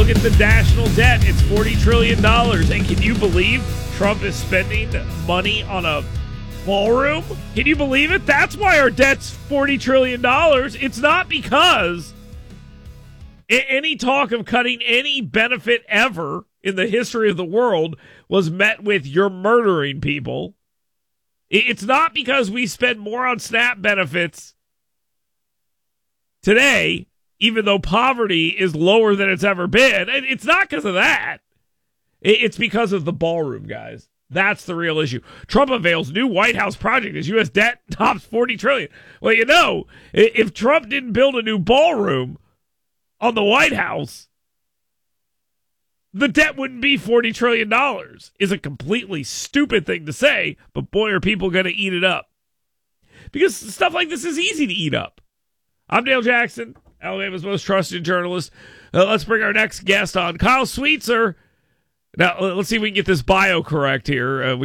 look at the national debt. It's $40 trillion. And can you believe Trump is spending money on a ballroom? Can you believe it? That's why our debt's $40 trillion. It's not because any talk of cutting any benefit ever in the history of the world was met with "you're murdering people." It's not because we spend more on SNAP benefits today, even though poverty is lower than it's ever been. It's not because of that. It's because of the ballroom, guys. That's the real issue. Trump unveils new White House project as U.S. debt tops $40 trillion. Well, you know, if Trump didn't build a new ballroom on the White House, the debt wouldn't be $40 trillion. Is a completely stupid thing to say, but boy, are people going to eat it up. Because stuff like this is easy to eat up. I'm Dale Jackson, Alabama's most trusted journalist. Let's bring our next guest on, Kyle Sweetser. Now, let's see if we can get this bio correct here.